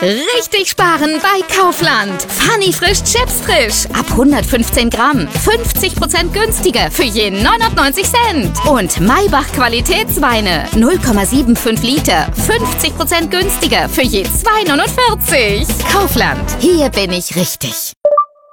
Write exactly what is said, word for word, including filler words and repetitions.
Richtig sparen bei Kaufland. Funny frisch Chips frisch. Ab hundertfünfzehn Gramm. fünfzig Prozent günstiger für je neunundneunzig Cent. Und Maybach Qualitätsweine. null Komma fünfundsiebzig Liter. fünfzig Prozent günstiger für je zwei Euro neunundvierzig. Kaufland. Hier bin ich richtig.